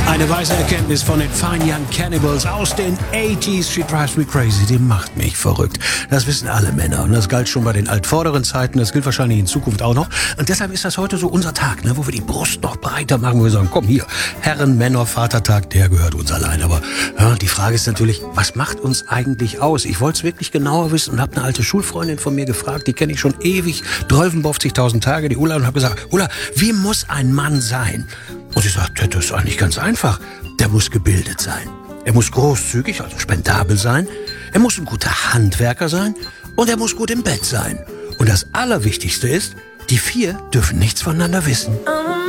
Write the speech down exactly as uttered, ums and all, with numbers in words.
Eine weise Erkenntnis von den Fine Young Cannibals aus den achtziger. She drives me crazy. Die macht mich verrückt. Das wissen alle Männer. Und das galt schon bei den altvorderen Zeiten. Das gilt wahrscheinlich in Zukunft auch noch. Und deshalb ist das heute so unser Tag, ne, wo wir die Brust noch breiter machen. Wo wir sagen, komm hier, Herren, Männer, Vatertag, der gehört uns allein. Aber ja, die Frage ist natürlich, was macht uns eigentlich aus? Ich wollte es wirklich genauer wissen und habe eine alte Schulfreundin von mir gefragt. Die kenne ich schon ewig. dreiundfünfzigtausend Tage, die Ulla. Und habe gesagt, Ulla, wie muss ein Mann sein? Und sie sagt, das ist eigentlich ganz einfach. Der muss gebildet sein. Er muss großzügig, also spendabel sein. Er muss ein guter Handwerker sein. Und er muss gut im Bett sein. Und das Allerwichtigste ist, die vier dürfen nichts voneinander wissen.